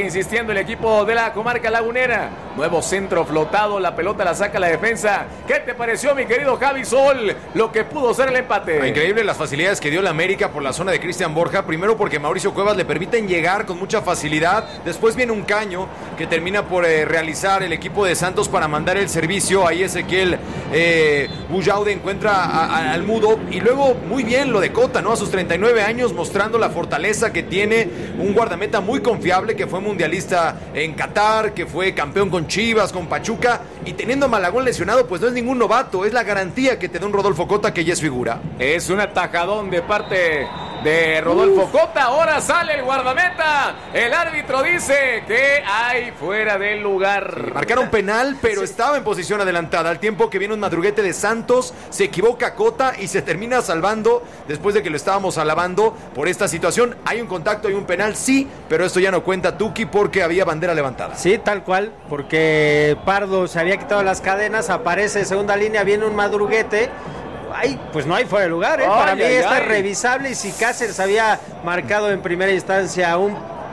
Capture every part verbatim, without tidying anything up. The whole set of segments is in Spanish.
insistiendo el equipo de la comarca lagunera. Nuevo centro flotado, la pelota la saca la defensa. ¿Qué te pareció, mi querido Javi Sol, lo que pudo ser el empate? Increíble las facilidades que dio la América por la zona de Cristian Borja. Primero porque Mauricio Cuevas le permiten llegar con mucha facilidad. Después viene un caño que termina por eh, realizar el equipo de Santos para mandar el servicio. Ahí Ezequiel eh, Bujaude encuentra a, a, al Mudo. Y luego muy bien lo de Cota, ¿no? A sus treinta y nueve años, mostrando la fortaleza que tiene, un guardameta muy confiable, que fue mundialista en Qatar, que fue campeón con Chivas, con Pachuca, y teniendo a Malagón lesionado, pues no es ningún novato, es la garantía que te da un Rodolfo Cota, que ya es figura. Es un atajadón de parte de Rodolfo Uf. Cota. Ahora sale el guardameta, el árbitro dice que hay fuera del lugar. Sí, marcaron penal, pero sí, estaba en posición adelantada, al tiempo que viene un madruguete de Santos, se equivoca Cota y se termina salvando después de que lo estábamos alabando por esta situación. Hay un contacto, hay un penal, sí, pero esto ya no cuenta, Tuki, porque había bandera levantada. Sí, tal cual, porque Pardo se había quitado las cadenas, aparece segunda línea, viene un madruguete. Ay, pues no hay fuera de lugar, ¿eh? Ay, Para ay, mí ay, está ay. revisable, y si Cáceres había marcado en primera instancia un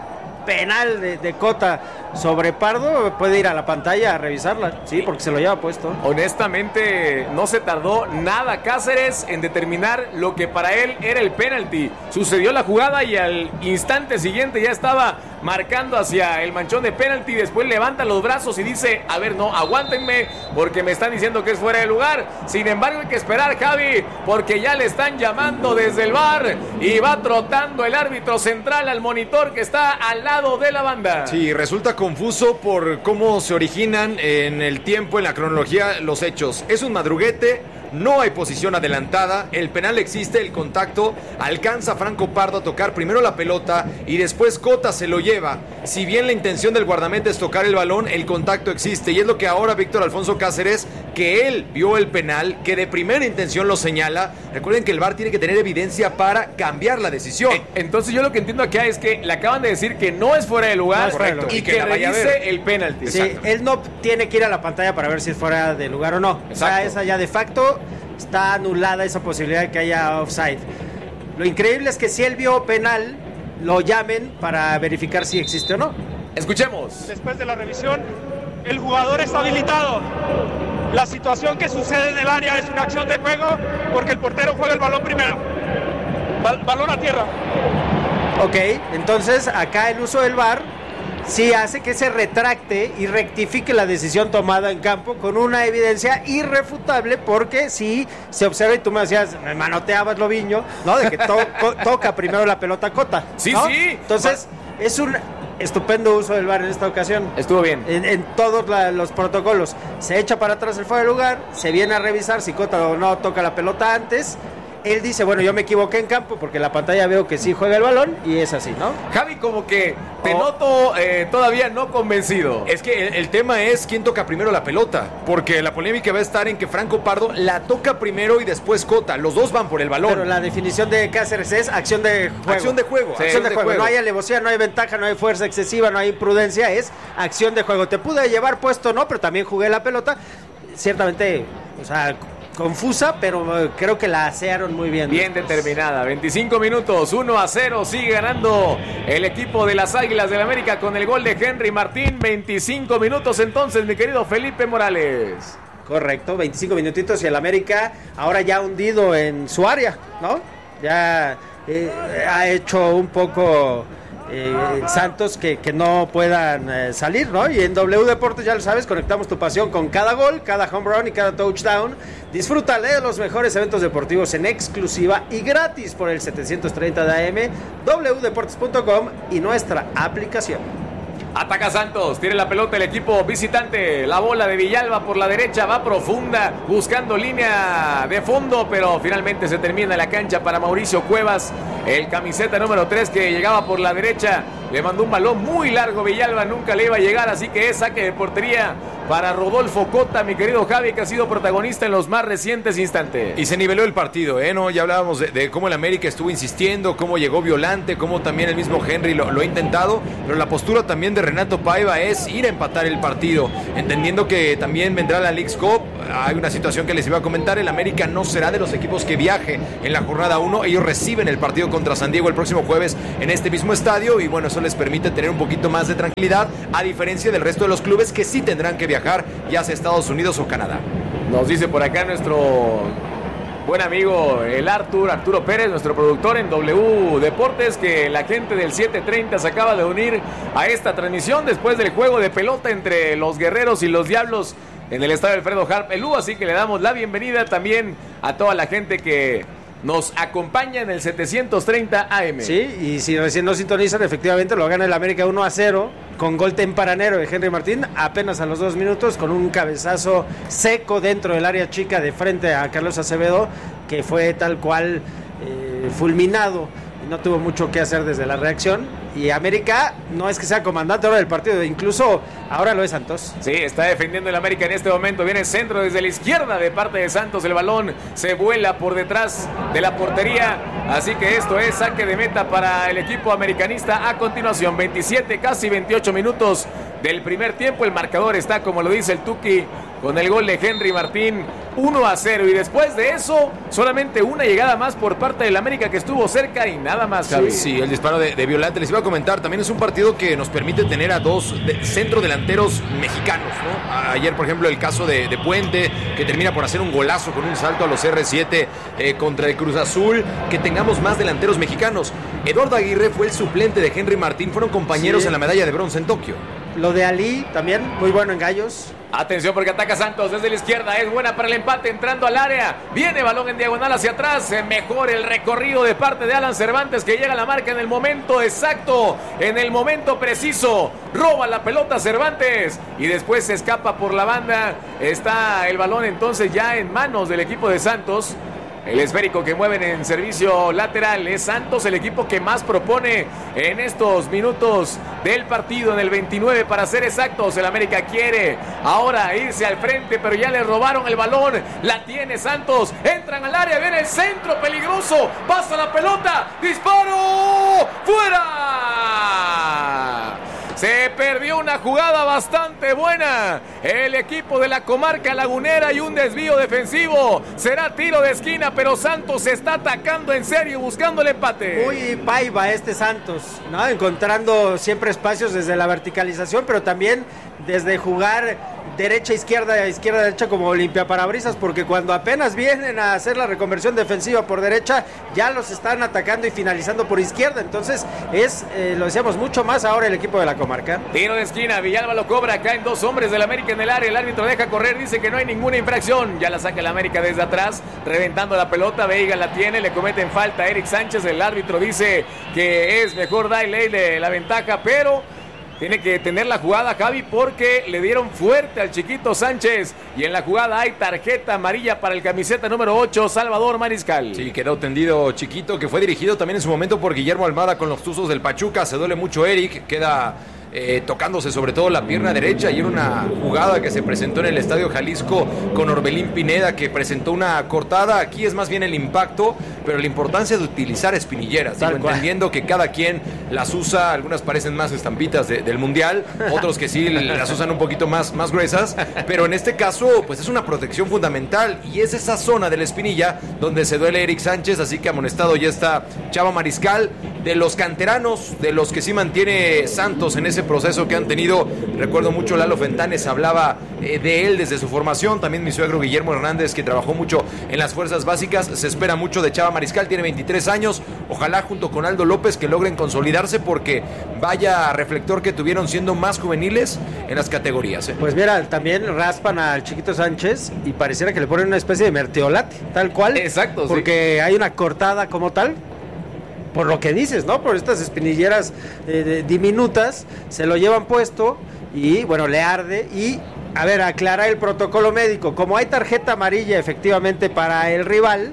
penal de, de Cota sobre Pardo, puede ir a la pantalla a revisarla, sí, porque se lo lleva puesto. Honestamente, no se tardó nada Cáceres en determinar lo que para él era el penalti. Sucedió la jugada y al instante siguiente ya estaba marcando hacia el manchón de penalti. Después levanta los brazos y dice, a ver, no, aguántenme, porque me están diciendo que es fuera de lugar. Sin embargo, hay que esperar, Javi, porque ya le están llamando desde el V A R y va trotando el árbitro central al monitor que está al lado de la banda. Sí, resulta confuso por cómo se originan en el tiempo, en la cronología, los hechos. Es un madruguete, no hay posición adelantada, el penal existe, el contacto, alcanza Franco Pardo a tocar primero la pelota y después Cota se lo lleva. Si bien la intención del guardameta es tocar el balón, el contacto existe, y es lo que ahora Víctor Alfonso Cáceres, que él vio el penal, que de primera intención lo señala. Recuerden que el V A R tiene que tener evidencia para cambiar la decisión. Entonces yo lo que entiendo acá es que le acaban de decir que no es fuera de lugar, no es fuera de lugar. y, y que, que revise el penalti. Sí, exacto. Él no tiene que ir a la pantalla para ver si es fuera de lugar o no. Exacto. O sea, esa ya de facto está anulada esa posibilidad de que haya offside. Lo increíble es que si él vio penal, lo llamen para verificar si existe o no. Escuchemos. Después de la revisión, el jugador está habilitado. La situación que sucede en el área es una acción de juego porque el portero juega el balón primero. Bal- balón a tierra. Ok, entonces acá el uso del V A R sí hace que se retracte y rectifique la decisión tomada en campo con una evidencia irrefutable, porque si se observa, y tú me decías, me manoteabas Loviño, ¿no? De que to- to- toca primero la pelota Cota, sí, ¿no? sí. Entonces, es un estupendo uso del V A R en esta ocasión. Estuvo bien. En, en todos la, los protocolos. Se echa para atrás el fuera de lugar, se viene a revisar si Cota o no toca la pelota antes. Él dice, bueno, yo me equivoqué en campo porque en la pantalla veo que sí juega el balón, y es así, ¿no? Javi, como que te oh. noto eh, todavía no convencido. Es que el, el tema es quién toca primero la pelota, porque la polémica va a estar en que Franco Pardo la toca primero y después Cota. Los dos van por el balón. Pero la definición de Cáceres es acción de juego. Acción de juego. Sí, acción de, de juego. juego. No hay alevosía, no hay ventaja, no hay fuerza excesiva, no hay imprudencia, es acción de juego. Te pude llevar puesto, no, pero también jugué la pelota. Ciertamente, o sea, confusa, pero creo que la asearon muy bien. Bien determinada. veinticinco minutos, uno a cero, sigue ganando el equipo de las Águilas del América con el gol de Henry Martín. veinticinco minutos entonces, mi querido Felipe Morales. Correcto, veinticinco minutitos y el América ahora ya hundido en su área, ¿no? Ya eh, ha hecho un poco eh, Santos que, que no puedan eh, salir, ¿no? Y en W Deportes, ya lo sabes, conectamos tu pasión con cada gol, cada home run y cada touchdown. Disfrútale de los mejores eventos deportivos en exclusiva y gratis por el setecientos treinta de A M, doble u deportes punto com y nuestra aplicación. Ataca Santos, tiene la pelota el equipo visitante, la bola de Villalba por la derecha, va profunda, buscando línea de fondo, pero finalmente se termina la cancha para Mauricio Cuevas, el camiseta número tres que llegaba por la derecha, le mandó un balón muy largo Villalba, nunca le iba a llegar, así que es saque de portería para Rodolfo Cota, mi querido Javi, que ha sido protagonista en los más recientes instantes. Y se niveló el partido, ¿eh? ¿No? Ya hablábamos de, de cómo el América estuvo insistiendo, cómo llegó Violante, cómo también el mismo Henry lo, lo ha intentado, pero la postura también de Renato Paiva es ir a empatar el partido, entendiendo que también vendrá la Leagues Cup. Hay una situación que les iba a comentar, el América no será de los equipos que viaje en la jornada uno, ellos reciben el partido contra San Diego el próximo jueves en este mismo estadio, y bueno, eso les permite tener un poquito más de tranquilidad, a diferencia del resto de los clubes que sí tendrán que viajar, ya sea Estados Unidos o Canadá. Nos dice por acá nuestro buen amigo el Artur, Arturo Pérez, nuestro productor en W Deportes, que la gente del siete treinta se acaba de unir a esta transmisión después del juego de pelota entre los Guerreros y los Diablos en el estadio Alfredo Harp Elú, así que le damos la bienvenida también a toda la gente que nos acompaña en el setecientos treinta A M. Sí, y si recién nos sintonizan, efectivamente lo gana el América uno a cero con gol tempranero de Henry Martín, apenas a los dos minutos, con un cabezazo seco dentro del área chica de frente a Carlos Acevedo, que fue tal cual eh, fulminado. No tuvo mucho que hacer desde la reacción. Y América no es que sea comandante ahora del partido, incluso ahora lo es Santos. Sí, está defendiendo el América en este momento. Viene el centro desde la izquierda de parte de Santos. El balón se vuela por detrás de la portería. Así que esto es saque de meta para el equipo americanista. A continuación, veintisiete, casi veintiocho minutos del primer tiempo. El marcador está, como lo dice el Tuki, con el gol de Henry Martín, uno a cero. Y después de eso, solamente una llegada más por parte del América, que estuvo cerca y nada más, Javi. Sí, sí, el disparo de, de Violante. Les iba a comentar, también es un partido que nos permite tener a dos de, centrodelanteros mexicanos, ¿no? A, ayer, por ejemplo, el caso de, de Puente, que termina por hacer un golazo con un salto a los erre siete eh, contra el Cruz Azul. Que tengamos más delanteros mexicanos. Eduardo Aguirre fue el suplente de Henry Martín, fueron compañeros sí. en la medalla de bronce en Tokio. Lo de Ali también, muy bueno en Gallos. Atención porque ataca Santos desde la izquierda, es buena para el empate, entrando al área, viene balón en diagonal hacia atrás, mejor el recorrido de parte de Alan Cervantes, que llega a la marca en el momento exacto, en el momento preciso, roba la pelota Cervantes y después se escapa por la banda. Está el balón entonces ya en manos del equipo de Santos. El esférico que mueven en servicio lateral es Santos, el equipo que más propone en estos minutos del partido, en el veintinueve para ser exactos. El América quiere ahora irse al frente, pero ya le robaron el balón. La tiene Santos, entran al área, viene el centro peligroso, pasa la pelota, disparo, ¡fuera! Se perdió una jugada bastante buena. El equipo de la comarca lagunera y un desvío defensivo. Será tiro de esquina, pero Santos se está atacando en serio, buscando el empate. Muy Paiva este Santos, ¿no? Encontrando siempre espacios desde la verticalización, pero también desde jugar derecha, izquierda, izquierda, derecha como limpiaparabrisas, porque cuando apenas vienen a hacer la reconversión defensiva por derecha, ya los están atacando y finalizando por izquierda. Entonces es, eh, lo decíamos, mucho más ahora el equipo de la comarca. Tiro de esquina, Villalba lo cobra, caen dos hombres del América en el área, el árbitro deja correr, dice que no hay ninguna infracción, ya la saca el América desde atrás, reventando la pelota, Veiga la tiene, le cometen falta a Eric Sánchez, el árbitro dice que es mejor darle de la ventaja, pero tiene que tener la jugada, Javi, porque le dieron fuerte al chiquito Sánchez. Y en la jugada hay tarjeta amarilla para el camiseta número ocho, Salvador Mariscal. Sí, quedó tendido Chiquito, que fue dirigido también en su momento por Guillermo Almada con los Tuzos del Pachuca. Se duele mucho Eric, queda eh, tocándose sobre todo la pierna derecha. Y era una jugada que se presentó en el Estadio Jalisco con Orbelín Pineda, que presentó una cortada. Aquí es más bien el impacto, pero la importancia de utilizar espinilleras, digo, entendiendo que cada quien las usa, algunas parecen más estampitas de, del Mundial, otros que sí las usan un poquito más, más gruesas, pero en este caso pues es una protección fundamental y es esa zona de la espinilla donde se duele Eric Sánchez, así que amonestado ya está Chava Mariscal. De los canteranos, de los que sí mantiene Santos en ese proceso que han tenido, recuerdo mucho Lalo Fentanes, hablaba eh, de él desde su formación, también mi suegro Guillermo Hernández, que trabajó mucho en las fuerzas básicas. Se espera mucho de Chava Mariscal, tiene veintitrés años, ojalá junto con Aldo López que logren consolidarse, porque vaya reflector que tuvieron siendo más juveniles en las categorías. ¿eh? Pues mira, también raspan al chiquito Sánchez y pareciera que le ponen una especie de mertiolate, tal cual. Exacto, porque sí. Hay una cortada como tal, por lo que dices, ¿no? Por estas espinilleras eh, de, diminutas, se lo llevan puesto y, bueno, le arde. Y, a ver, aclara el protocolo médico. Como hay tarjeta amarilla efectivamente para el rival,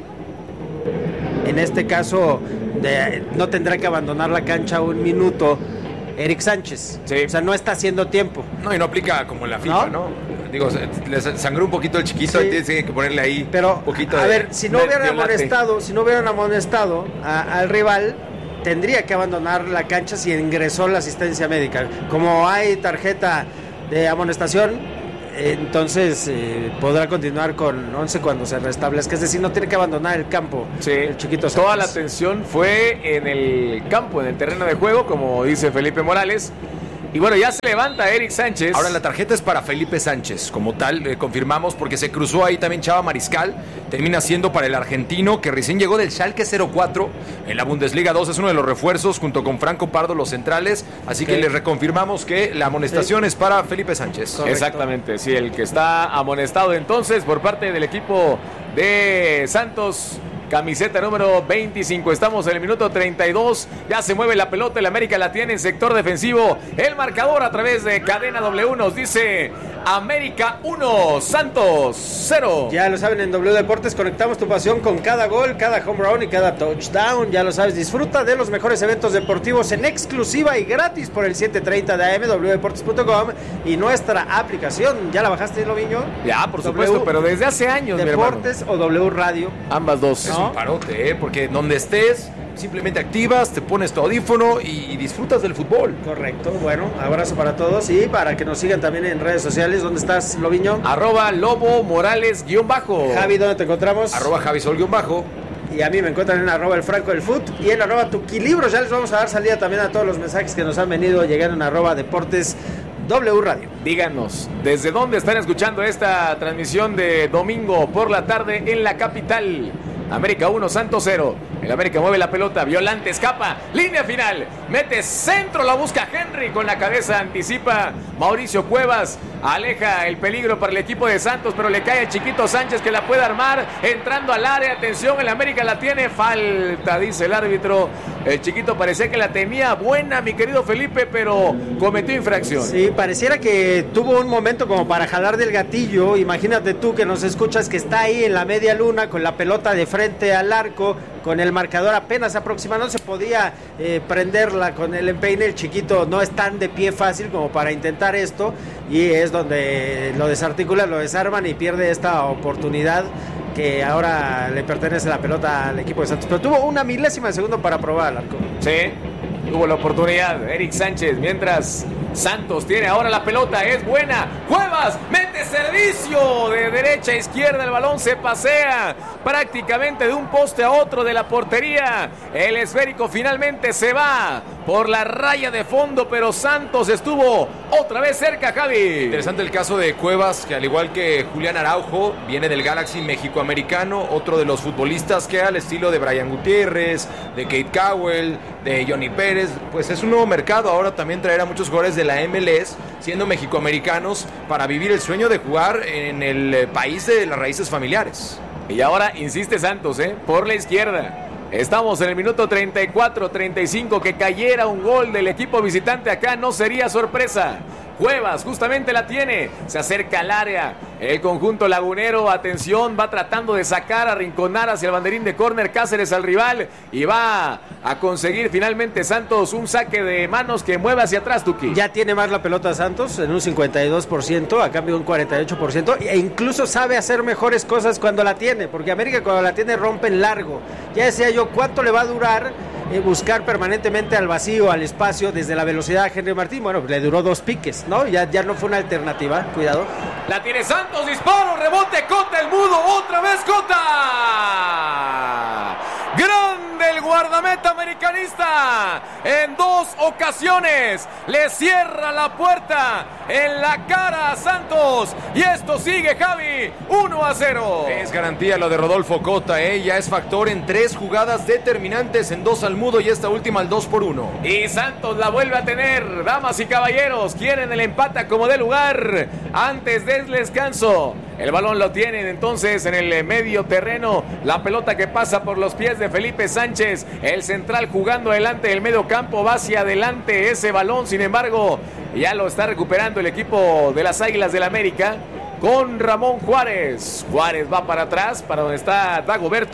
en este caso de, no tendrá que abandonar la cancha un minuto Eric Sánchez. Sí. O sea, no está haciendo tiempo. No, y no aplica como en la FIFA, ¿no? ¿no? Digo, le sangró un poquito el chiquito, Sí. y tiene que ponerle ahí Pero, un poquito a de... ver, si no de- hubieran de late. amonestado, si no hubieran amonestado a- al rival, tendría que abandonar la cancha si ingresó la asistencia médica. Como hay tarjeta de amonestación, eh, entonces eh, podrá continuar con once cuando se restablezca. Es decir, no tiene que abandonar el campo. Sí, el chiquito toda Sánchez. la atención fue en el campo, en el terreno de juego, como dice Felipe Morales. Y bueno, ya se levanta Eric Sánchez. Ahora la tarjeta es para Felipe Sánchez, como tal, eh, confirmamos, porque se cruzó ahí también Chava Mariscal, termina siendo para el argentino, que recién llegó del Schalke cero cuatro, en la Bundesliga dos, es uno de los refuerzos, junto con Franco Pardo, los centrales, así que Sí. les reconfirmamos que la amonestación Sí. es para Felipe Sánchez. Correcto. Exactamente, sí, el que está amonestado entonces por parte del equipo de Santos. Camiseta número veinticinco. Estamos en el minuto treinta y dos. Ya se mueve la pelota. El América la tiene en sector defensivo. El marcador a través de Cadena W nos dice América uno, Santos cero. Ya lo saben, en W Deportes conectamos tu pasión con cada gol, cada home run y cada touchdown. Ya lo sabes, disfruta de los mejores eventos deportivos en exclusiva y gratis por el siete treinta de A M, w deportes punto com y nuestra aplicación. ¿Ya la bajaste, Loviño? Ya, por W supuesto, pero desde hace años, mi hermano. Deportes o W Radio. Ambas dos. Es un parote, ¿eh? Porque donde estés, simplemente activas, te pones tu audífono y disfrutas del fútbol. Correcto, bueno, abrazo para todos y para que nos sigan también en redes sociales. ¿Dónde estás, Loviño? Arroba Lobo Morales guión bajo. Javi, ¿dónde te encontramos? Arroba Javisol-bajo. Y a mí me encuentran en arroba el Franco del Foot y en arroba Tuquilibros. Ya les vamos a dar salida también a todos los mensajes que nos han venido llegando en arroba Deportes W Radio. Díganos, ¿desde dónde están escuchando esta transmisión de domingo por la tarde en la capital? América uno, Santos cero. El América mueve la pelota, Violante escapa, línea final, mete centro, la busca Henry con la cabeza, anticipa Mauricio Cuevas, aleja el peligro para el equipo de Santos, pero le cae el chiquito Sánchez que la puede armar, entrando al área, atención, el América la tiene, falta, dice el árbitro. El chiquito parecía que la tenía buena, mi querido Felipe, pero cometió infracción. Sí, pareciera que tuvo un momento como para jalar del gatillo. Imagínate tú que nos escuchas que está ahí en la media luna con la pelota de frente al arco, con el marcador apenas aproximado, no se podía eh, prenderla con el empeine. El chiquito no es tan de pie fácil como para intentar esto y es donde lo desarticula, lo desarman y pierde esta oportunidad que ahora le pertenece la pelota al equipo de Santos. Pero tuvo una milésima de segundo para probar al arco. Sí, tuvo la oportunidad Eric Sánchez, mientras Santos tiene ahora la pelota, es buena, Cuevas mete servicio de derecha a izquierda, el balón se pasea prácticamente de un poste a otro de la portería, el esférico finalmente se va por la raya de fondo, pero Santos estuvo otra vez cerca, Javi. Interesante el caso de Cuevas, que al igual que Julián Araujo, viene del Galaxy México-Americano, otro de los futbolistas que al estilo de Brian Gutiérrez, de Kate Cowell, de Johnny Pérez, pues es un nuevo mercado, ahora también traer a muchos jugadores de la M L S, siendo mexicoamericanos, para vivir el sueño de jugar en el país de las raíces familiares. Y ahora insiste Santos, ¿eh? Por la izquierda. Estamos en el minuto treinta y cuatro, treinta y cinco, que cayera un gol del equipo visitante acá no sería sorpresa. Cuevas justamente la tiene, se acerca al área, el conjunto lagunero, atención, va tratando de sacar, arrinconar hacia el banderín de córner Cáceres al rival y va a conseguir finalmente Santos un saque de manos que mueve hacia atrás, Tuki. Ya tiene más la pelota Santos en un cincuenta y dos por ciento, a cambio de un cuarenta y ocho por ciento, e incluso sabe hacer mejores cosas cuando la tiene, porque América cuando la tiene rompe en largo. Ya decía yo, ¿cuánto le va a durar eh, buscar permanentemente al vacío, al espacio, desde la velocidad a Henry Martín? Bueno, le duró dos piques, ¿no? Ya, ya no fue una alternativa, cuidado. La tiene Santos, disparo, rebote, Cota el mudo, otra vez Cota. Grande el guardameta americanista, en dos ocasiones le cierra la puerta en la cara a Santos y esto sigue, Javi, uno a cero. Es garantía lo de Rodolfo Cota, ¿eh? Ya es factor en tres jugadas determinantes, en dos al mudo y esta última al dos por uno. Y Santos la vuelve a tener, damas y caballeros, quieren el empate como de lugar antes del descanso. El balón lo tienen entonces en el medio terreno, la pelota que pasa por los pies de Felipe Sánchez, el central jugando adelante del medio campo, va hacia adelante ese balón, sin embargo, ya lo está recuperando el equipo de las Águilas del América con Ramón Juárez. Juárez va para atrás, para donde está Dagoberto,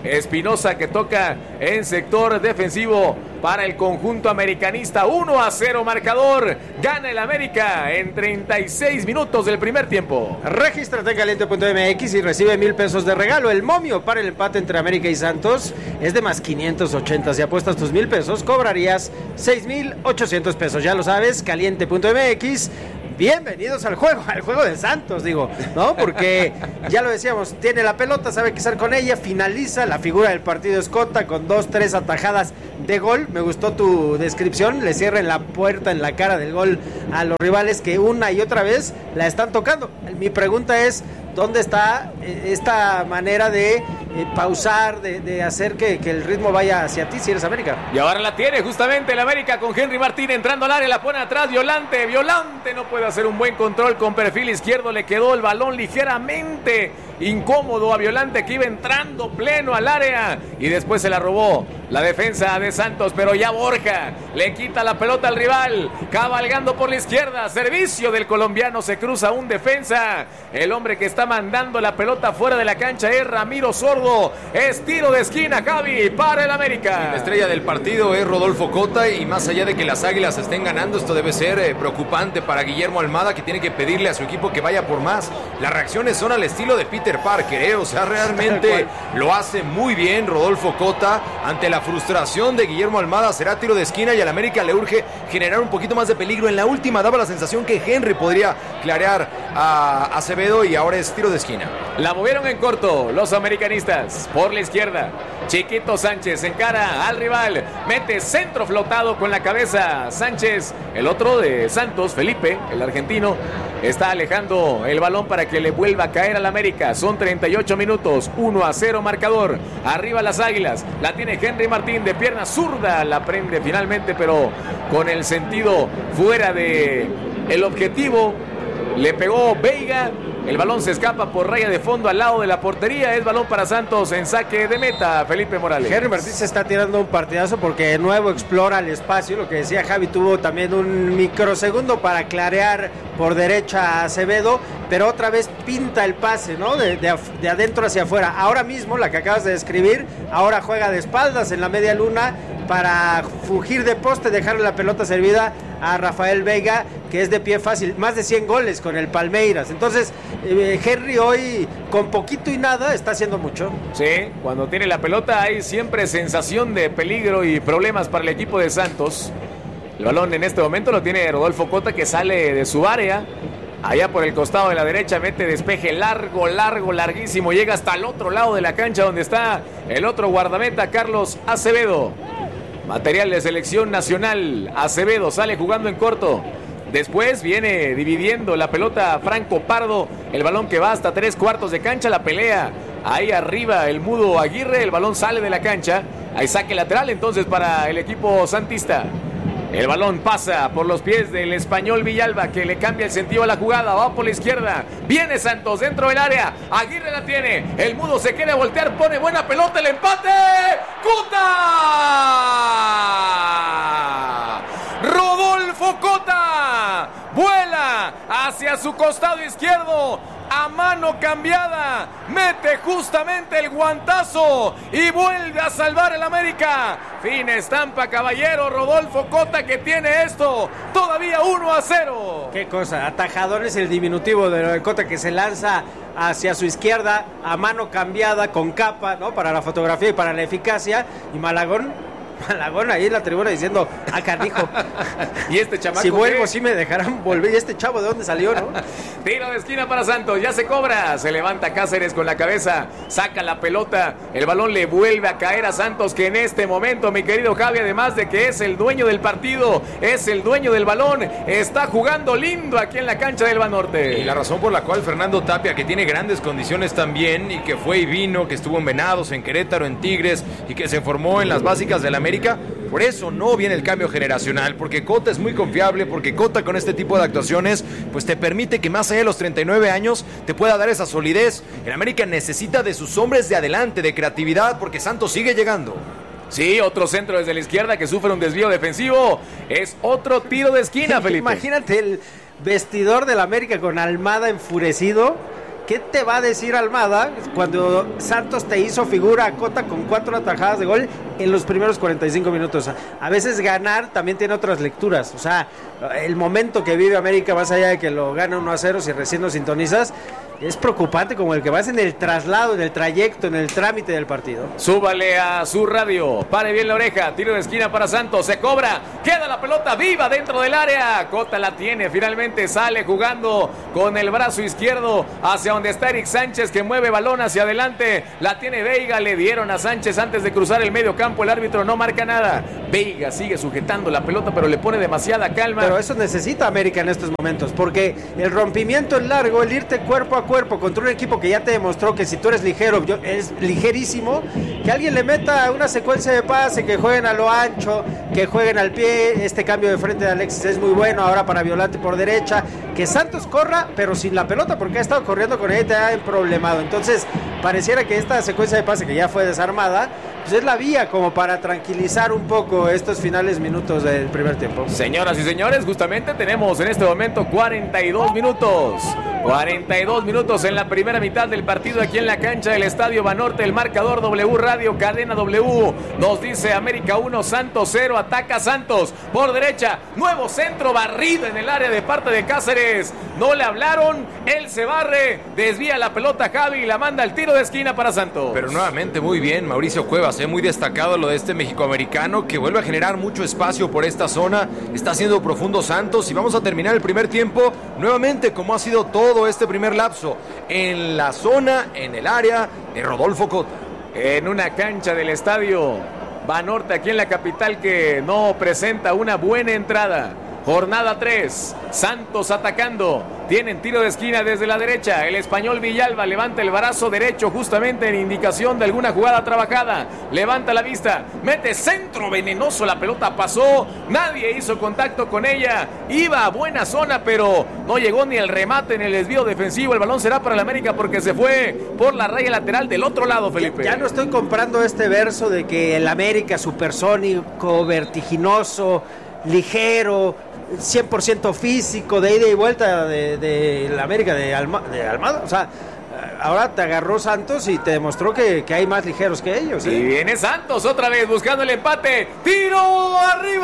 Espinosa que toca en sector defensivo para el conjunto americanista. uno a cero marcador. Gana el América en treinta y seis minutos del primer tiempo. Regístrate en caliente punto m x y recibe mil pesos de regalo. El momio para el empate entre América y Santos es de más quinientos ochenta. Si apuestas tus mil pesos, cobrarías seis mil ochocientos pesos. Ya lo sabes, caliente punto m x. Bienvenidos al juego, al juego de Santos, digo, ¿no? Porque ya lo decíamos, tiene la pelota, sabe qué hacer con ella, finaliza, la figura del partido es Cota con dos, tres atajadas de gol. Me gustó tu descripción, le cierren la puerta en la cara del gol a los rivales que una y otra vez la están tocando. Mi pregunta es, ¿dónde está esta manera de eh, pausar, de, de hacer que, que el ritmo vaya hacia ti si eres América? Y ahora la tiene justamente el América con Henry Martín entrando al área, la pone atrás, Violante, Violante no puede hacer un buen control con perfil izquierdo, le quedó el balón ligeramente incómodo a Violante que iba entrando pleno al área y después se la robó la defensa de Santos, pero ya Borja le quita la pelota al rival, cabalgando por la izquierda, servicio del colombiano, se cruza un defensa, el hombre que está mandando la pelota fuera de la cancha es Ramiro Sordo, es tiro de esquina, Javi, para el América. La estrella del partido es Rodolfo Cota y más allá de que las Águilas estén ganando, esto debe ser eh, preocupante para Guillermo Almada, que tiene que pedirle a su equipo que vaya por más. Las reacciones son al estilo de Peter Parker, ¿eh? O sea, realmente lo hace muy bien Rodolfo Cota ante la frustración de Guillermo Almada. Será tiro de esquina y al América le urge generar un poquito más de peligro. En la última daba la sensación que Henry podría clarear a Acevedo y ahora es tiro de esquina. La movieron en corto los americanistas por la izquierda. Chiquito Sánchez encara al rival, mete centro flotado con la cabeza Sánchez, el otro de Santos, Felipe, el argentino, está alejando el balón para que le vuelva a caer al América. Son treinta y ocho minutos, uno a cero marcador. Arriba las Águilas, la tiene Henry Martín de pierna zurda, la prende finalmente, pero con el sentido fuera de el objetivo. Le pegó Veiga, el balón se escapa por raya de fondo al lado de la portería, es balón para Santos en saque de meta, Felipe Morales. Henry Martín se está tirando un partidazo porque de nuevo explora el espacio, lo que decía Javi, tuvo también un microsegundo para clarear por derecha a Acevedo, pero otra vez pinta el pase, ¿no? De, de, de adentro hacia afuera. Ahora mismo, la que acabas de describir, ahora juega de espaldas en la media luna para fugir de poste, dejarle la pelota servida a Rafael Veiga, que es de pie fácil, más de cien goles con el Palmeiras. Entonces, eh, Henry hoy con poquito y nada está haciendo mucho. Sí, cuando tiene la pelota hay siempre sensación de peligro y problemas para el equipo de Santos. El balón en este momento lo tiene Rodolfo Cota, que sale de su área. Allá por el costado de la derecha mete despeje largo, largo, larguísimo. Llega hasta el otro lado de la cancha donde está el otro guardameta, Carlos Acevedo. Material de selección nacional. Acevedo sale jugando en corto. Después viene dividiendo la pelota Franco Pardo. El balón que va hasta tres cuartos de cancha. La pelea ahí arriba el mudo Aguirre. El balón sale de la cancha. Hay saque lateral entonces para el equipo santista. El balón pasa por los pies del español Villalba, que le cambia el sentido a la jugada. Va por la izquierda. Viene Santos dentro del área. Aguirre la tiene. El mudo se quiere voltear. Pone buena pelota. El empate. ¡Cota! Rodolfo Cota vuela hacia su costado izquierdo. A mano cambiada, mete justamente el guantazo y vuelve a salvar el América. Fina estampa, caballero, Rodolfo Cota, que tiene esto todavía uno a cero. Qué cosa, atajador es el diminutivo de Cota, que se lanza hacia su izquierda a mano cambiada con capa, ¿no? Para la fotografía y para la eficacia. Y Malagón Malagón ahí en la tribuna diciendo, ah, canijo. Y este chamaco, si vuelvo, ¿qué? sí me dejarán volver. ¿Y este chavo de dónde salió, no? Tiro de esquina para Santos, ya se cobra. Se levanta Cáceres con la cabeza, saca la pelota. El balón le vuelve a caer a Santos, que en este momento, mi querido Javi, además de que es el dueño del partido, es el dueño del balón, está jugando lindo aquí en la cancha del Banorte. Y la razón por la cual Fernando Tapia, que tiene grandes condiciones también, y que fue y vino, que estuvo en Venados, en Querétaro, en Tigres, y que se formó en las básicas del América, por eso no viene el cambio generacional, porque Cota es muy confiable, porque Cota con este tipo de actuaciones pues te permite que más allá de los treinta y nueve años te pueda dar esa solidez. El América necesita de sus hombres de adelante, de creatividad, porque Santos sigue llegando. Sí, otro centro desde la izquierda que sufre un desvío defensivo. Es otro tiro de esquina, Felipe. Imagínate el vestidor del América con Almada enfurecido. ¿qué te va a decir Almada cuando Santos te hizo figura a Cota con cuatro atajadas de gol en los primeros cuarenta y cinco minutos? A veces ganar también tiene otras lecturas. O sea, el momento que vive América, más allá de que lo gana uno a cero, si recién lo sintonizas, es preocupante como el que vas en el traslado, en el trayecto, en el trámite del partido. Súbale a su radio, pare bien la oreja, tiro de esquina para Santos, se cobra, queda la pelota viva dentro del área, Cota la tiene, finalmente sale jugando con el brazo izquierdo hacia donde está Eric Sánchez, que mueve balón hacia adelante, la tiene Veiga, le dieron a Sánchez antes de cruzar el medio campo, el árbitro no marca nada, Veiga sigue sujetando la pelota pero le pone demasiada calma. Pero eso necesita América en estos momentos, porque el rompimiento es largo, el irte cuerpo a cuerpo contra un equipo que ya te demostró que si tú eres ligero, yo, es ligerísimo, que alguien le meta una secuencia de pase, que jueguen a lo ancho, que jueguen al pie, este cambio de frente de Alexis es muy bueno, ahora para Violante por derecha, que Santos corra, pero sin la pelota, porque ha estado corriendo con ella y te ha problemado. Entonces, pareciera que esta secuencia de pase que ya fue desarmada, pues es la vía como para tranquilizar un poco estos finales minutos del primer tiempo. Señoras y señores, justamente tenemos en este momento cuarenta y dos minutos. cuarenta y dos minutos en la primera mitad del partido aquí en la cancha del Estadio Banorte. El marcador W Radio, cadena W, nos dice América uno, Santos cero, ataca Santos por derecha, nuevo centro barrido en el área de parte de Cáceres. No le hablaron, él se barre, desvía la pelota Javi y la manda al tiro de esquina para Santos. Pero nuevamente muy bien Mauricio Cuevas, eh, muy destacado lo de este mexicoamericano que vuelve a generar mucho espacio por esta zona, está haciendo profundo Santos y vamos a terminar el primer tiempo nuevamente como ha sido todo este primer lapso, en la zona, en el área de Rodolfo Cota. En una cancha del Estadio Banorte aquí en la capital que no presenta una buena entrada. Jornada tres, Santos atacando, tienen tiro de esquina desde la derecha, el español Villalba levanta el brazo derecho justamente en indicación de alguna jugada trabajada, levanta la vista, mete centro venenoso, la pelota pasó, nadie hizo contacto con ella, iba a buena zona pero no llegó ni el remate en el desvío defensivo, el balón será para el América porque se fue por la raya lateral del otro lado, Felipe. Ya, ya no estoy comprando este verso de que el América supersónico, vertiginoso, ligero, cien por ciento físico, de ida y vuelta de, de la América de, Alma, de Almada. O sea, ahora te agarró Santos y te demostró que, que hay más ligeros que ellos, ¿eh? Y viene Santos otra vez buscando el empate. ¡Tiro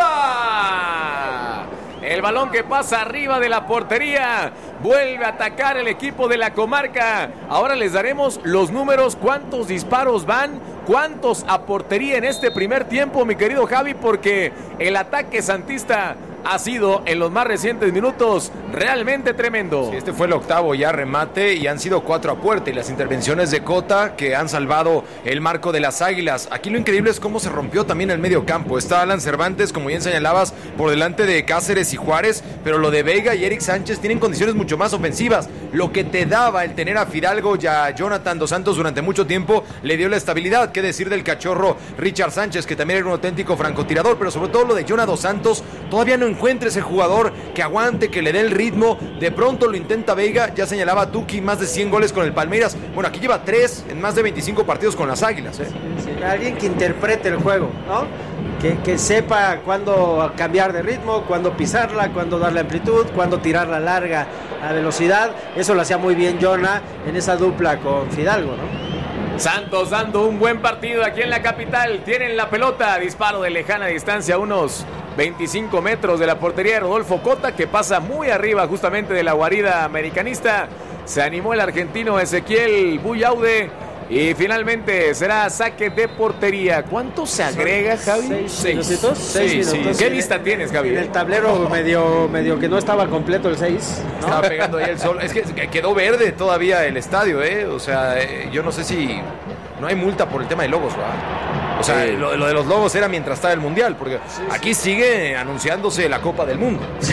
arriba! El balón que pasa arriba de la portería. Vuelve a atacar el equipo de la comarca. Ahora les daremos los números, cuántos disparos van, cuántos a portería en este primer tiempo, mi querido Javi, porque el ataque santista ha sido en los más recientes minutos realmente tremendo. Sí, este fue el octavo ya remate y han sido cuatro a puerta y las intervenciones de Cota que han salvado el marco de las Águilas. Aquí lo increíble es cómo se rompió también el medio campo. Está Alan Cervantes, como bien señalabas, por delante de Cáceres y Juárez, pero lo de Veiga y Eric Sánchez tienen condiciones mucho más ofensivas. Lo que te daba el tener a Fidalgo y a Jonathan Dos Santos durante mucho tiempo le dio la estabilidad. Qué decir del cachorro Richard Sánchez, que también era un auténtico francotirador, pero sobre todo lo de Jonathan Dos Santos, todavía no encuentra ese jugador que aguante, que le dé el ritmo. De pronto lo intenta Veiga, ya señalaba Tuki, más de cien goles con el Palmeiras. Bueno, aquí lleva tres en más de veinticinco partidos con las Águilas, ¿eh? Sí, sí. Alguien que interprete el juego, ¿no? Que, que sepa cuándo cambiar de ritmo, cuándo pisarla, cuándo darle amplitud, cuándo tirarla larga a velocidad. Eso lo hacía muy bien Jonah en esa dupla con Fidalgo, ¿no? Santos dando un buen partido aquí en la capital. Tienen la pelota, disparo de lejana distancia, unos veinticinco metros de la portería de Rodolfo Cota, que pasa muy arriba justamente de la guarida americanista. Se animó el argentino Ezequiel Buyaude y finalmente será saque de portería. ¿Cuánto se agrega, Javi? Seis, seis minutitos. Seis sí, minutos. Sí. ¿Qué vista tienes, Javi? En el tablero medio, medio que no estaba completo el seis, ¿no? Estaba pegando ahí el sol. Es que quedó verde todavía el estadio, ¿eh? O sea, yo no sé si no hay multa por el tema de logos, ¿verdad? O sea, sí. lo, lo de los logos era mientras estaba el Mundial, porque sí, aquí sí. sigue anunciándose la Copa del Mundo. Sí.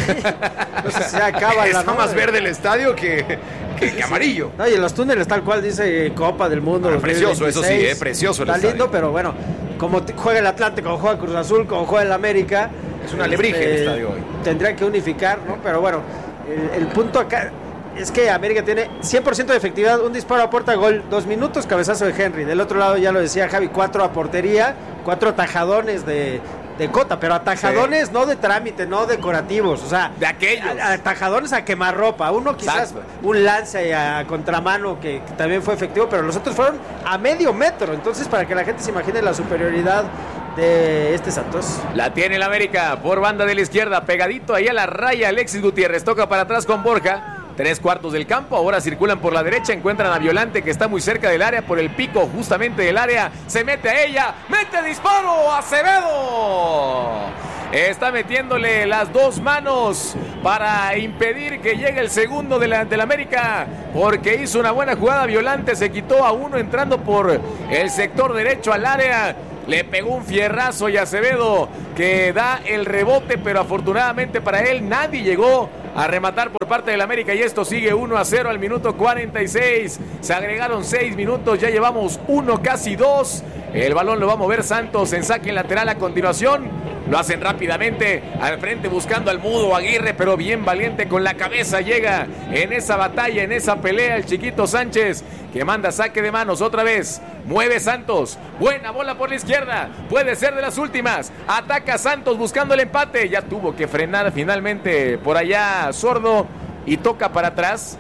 O sea, se acaba Está la más verde el estadio que, que, que amarillo. No, y en los túneles tal cual dice Copa del Mundo. Ah, precioso, eso sí, eh, precioso el Está estadio. lindo, pero bueno, como juega el Atlante, como juega Cruz Azul, como juega el América. Es una alebrije este, el estadio hoy. Tendría que unificar, ¿no? Pero bueno, el, el punto acá es que América tiene cien por ciento de efectividad, un disparo a puerta, gol, dos minutos, cabezazo de Henry. Del otro lado, ya lo decía Javi, cuatro a portería, cuatro tajadones de, de Cota, pero atajadones sí. no de trámite, no decorativos, o sea, de aquellos. Atajadones a quemarropa. Uno quizás Exacto. un lance a contramano que, que también fue efectivo, pero los otros fueron a medio metro. Entonces, para que la gente se imagine la superioridad de este Santos. La tiene el América por banda de la izquierda, pegadito ahí a la raya. Alexis Gutiérrez toca para atrás con Borja. Tres cuartos del campo, ahora circulan por la derecha, encuentran a Violante que está muy cerca del área, por el pico justamente del área, se mete a ella, mete disparo, Acevedo. Está metiéndole las dos manos para impedir que llegue el segundo de la, de la América, porque hizo una buena jugada. Violante se quitó a uno entrando por el sector derecho al área. Le pegó un fierrazo y Acevedo que da el rebote, pero afortunadamente para él nadie llegó a rematar por parte del América y esto sigue uno a cero al minuto cuarenta y seis. Se agregaron seis minutos, ya llevamos uno, casi dos. El balón lo va a mover Santos en saque lateral a continuación. Lo hacen rápidamente al frente buscando al Mudo Aguirre, pero bien valiente con la cabeza. Llega en esa batalla, en esa pelea el chiquito Sánchez, que manda saque de manos otra vez. Mueve Santos, buena bola por la izquierda, puede ser de las últimas. Ataca Santos buscando el empate, ya tuvo que frenar finalmente por allá Sordo y toca para atrás.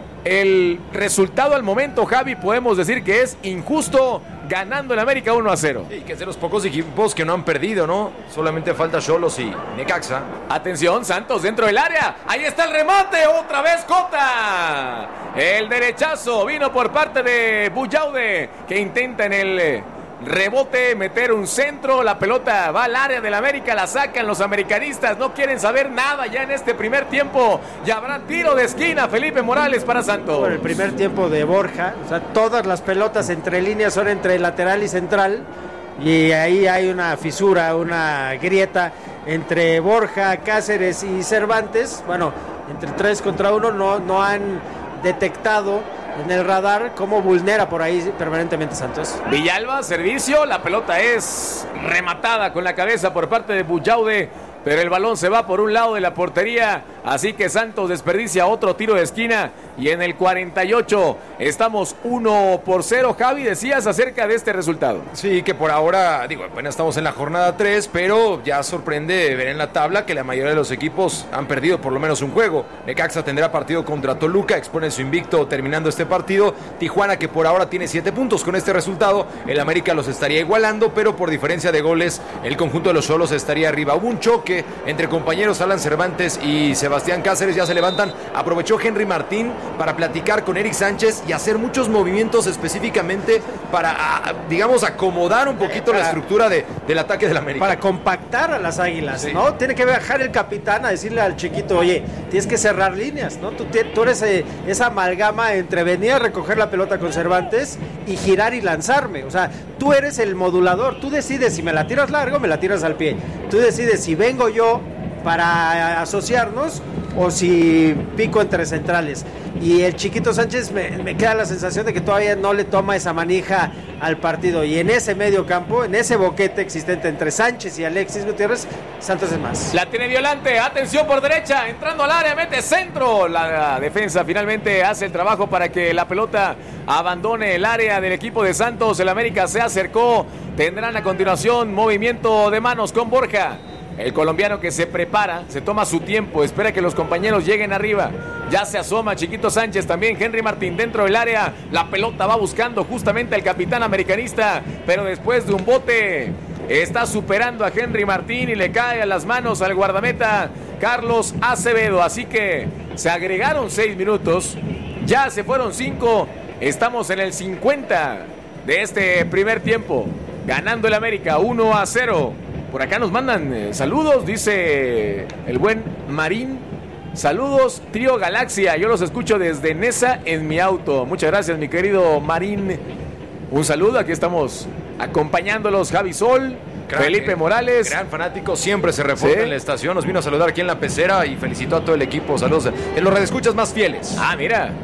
El resultado al momento, Javi, podemos decir que es injusto, ganando el América uno a cero. Y que es de los pocos equipos que no han perdido, ¿no? Solamente falta Xolos y Necaxa. Atención, Santos dentro del área. Ahí está el remate, otra vez Cota. El derechazo vino por parte de Buyaude, que intenta en el rebote meter un centro. La pelota va al área del América, la sacan los americanistas. No quieren saber nada ya en este primer tiempo. Ya habrá tiro de esquina, Felipe Morales para Santos. Por el primer tiempo de Borja, o sea, todas las pelotas entre líneas son entre lateral y central. Y ahí hay una fisura, una grieta entre Borja, Cáceres y Cervantes. Bueno, entre tres contra uno no, no han detectado en el radar cómo vulnera por ahí permanentemente Santos. Villalba, servicio, la pelota es rematada con la cabeza por parte de Buyaude, pero el balón se va por un lado de la portería, así que Santos desperdicia otro tiro de esquina y en el cuarenta y ocho estamos uno por cero. Javi, decías acerca de este resultado. Sí, que por ahora, digo, apenas estamos en la jornada tres, pero ya sorprende ver en la tabla que la mayoría de los equipos han perdido por lo menos un juego. Necaxa tendrá partido contra Toluca, expone su invicto terminando este partido. Tijuana, que por ahora tiene siete puntos con este resultado, el América los estaría igualando, pero por diferencia de goles el conjunto de los Xolos estaría arriba. Hubo un choque entre compañeros Alan Cervantes y Sebastián Cáceres, ya se levantan. Aprovechó Henry Martín para platicar con Eric Sánchez y hacer muchos movimientos específicamente para, digamos, acomodar un poquito para, la estructura de, del ataque del América. Para compactar a las Águilas, sí. ¿no? Tiene que bajar el capitán a decirle al chiquito, oye, tienes que cerrar líneas, ¿no? Tú, tú eres eh, esa amalgama entre venir a recoger la pelota con Cervantes y girar y lanzarme. O sea, tú eres el modulador, tú decides si me la tiras largo, me la tiras al pie. Tú decides si vengo yo para asociarnos o si pico entre centrales. Y el chiquito Sánchez me, me queda la sensación de que todavía no le toma esa manija al partido, y en ese medio campo, en ese boquete existente entre Sánchez y Alexis Gutiérrez, Santos es más. La tiene Violante, atención por derecha, entrando al área, mete centro. La defensa finalmente hace el trabajo para que la pelota abandone el área del equipo de Santos. El América se acercó, tendrán a continuación movimiento de manos con Borja. El colombiano que se prepara, se toma su tiempo, espera que los compañeros lleguen arriba. Ya se asoma Chiquito Sánchez, también Henry Martín dentro del área. La pelota va buscando justamente al capitán americanista, pero después de un bote está superando a Henry Martín y le cae a las manos al guardameta Carlos Acevedo. Así que se agregaron seis minutos, ya se fueron cinco. Estamos en el cincuenta de este primer tiempo, ganando el América uno a cero. Por acá nos mandan eh, saludos, dice el buen Marín. Saludos, Trío Galaxia. Yo los escucho desde Nesa en mi auto. Muchas gracias, mi querido Marín. Un saludo, aquí estamos acompañándolos. Javi Sol, gran, Felipe Morales. Gran fanático, siempre se reporta, ¿sí?, en la estación. Nos vino a saludar aquí en la pecera y felicitó a todo el equipo. Saludos en los redescuchas más fieles. Ah, mira.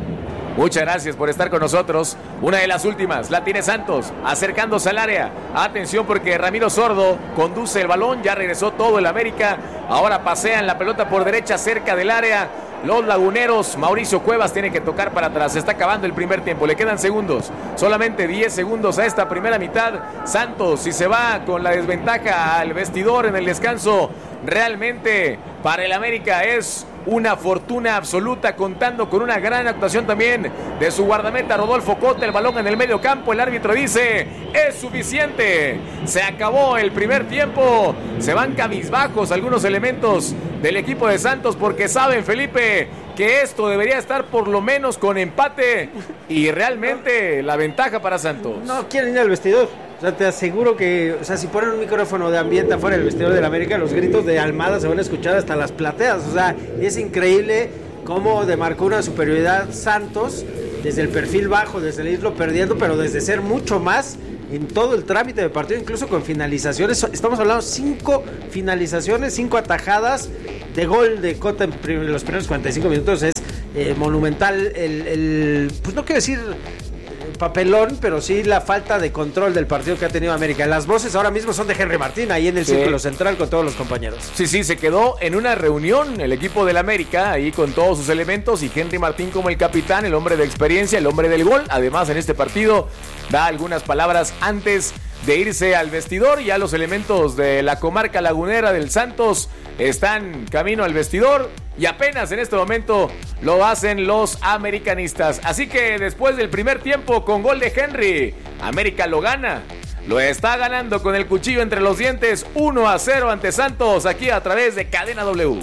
Muchas gracias por estar con nosotros. Una de las últimas, la tiene Santos, acercándose al área. Atención porque Ramiro Sordo conduce el balón, ya regresó todo el América. Ahora pasean la pelota por derecha cerca del área. Los laguneros, Mauricio Cuevas tiene que tocar para atrás. Se está acabando el primer tiempo, le quedan segundos. Solamente diez segundos a esta primera mitad. Santos, si se va con la desventaja al vestidor en el descanso, realmente para el América es una fortuna absoluta, contando con una gran actuación también de su guardameta Rodolfo Cota. El balón en el medio campo, el árbitro dice es suficiente, se acabó el primer tiempo. Se van cabizbajos algunos elementos del equipo de Santos porque saben, Felipe, que esto debería estar por lo menos con empate y realmente la ventaja para Santos. No quieren ir al vestidor. O sea, te aseguro que, o sea, si ponen un micrófono de ambiente afuera del vestidor del América, los gritos de Almada se van a escuchar hasta las plateas. O sea, es increíble cómo demarcó una superioridad Santos desde el perfil bajo, desde el irlo perdiendo, pero desde ser mucho más en todo el trámite de partido, incluso con finalizaciones. Estamos hablando de cinco finalizaciones, cinco atajadas de gol de Cota en prim- los primeros cuarenta y cinco minutos. Es eh, monumental el, el, pues no quiero decir papelón, pero sí la falta de control del partido que ha tenido América. Las voces ahora mismo son de Henry Martín, ahí en el sí. círculo central con todos los compañeros. Sí, sí, se quedó en una reunión el equipo del América, ahí con todos sus elementos, y Henry Martín como el capitán, el hombre de experiencia, el hombre del gol. Además, en este partido da algunas palabras antes de irse al vestidor. Ya los elementos de la comarca lagunera del Santos están camino al vestidor y apenas en este momento lo hacen los americanistas. Así que después del primer tiempo con gol de Henry, América lo gana. Lo está ganando con el cuchillo entre los dientes, uno a cero ante Santos, aquí a través de Cadena W.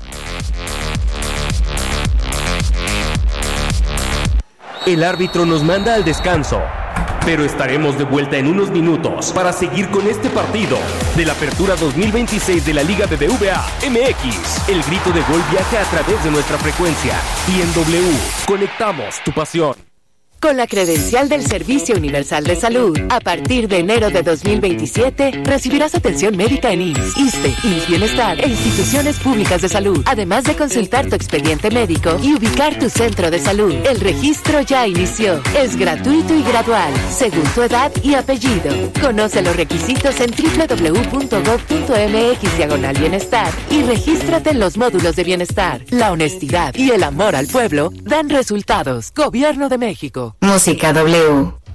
El árbitro nos manda al descanso, pero estaremos de vuelta en unos minutos para seguir con este partido de la Apertura dos mil veintiséis de la Liga B B V A M X. El grito de gol viaja a través de nuestra frecuencia y en W conectamos tu pasión. Con la credencial del Servicio Universal de Salud, a partir de enero de dos mil veintisiete, recibirás atención médica en I M S S, ISSSTE, I M S S Bienestar e instituciones públicas de salud, además de consultar tu expediente médico y ubicar tu centro de salud. El registro ya inició. Es gratuito y gradual, según tu edad y apellido. Conoce los requisitos en doble u doble u doble u punto gob punto eme equis diagonal bienestar y regístrate en los módulos de bienestar. La honestidad y el amor al pueblo dan resultados. Gobierno de México. Música W.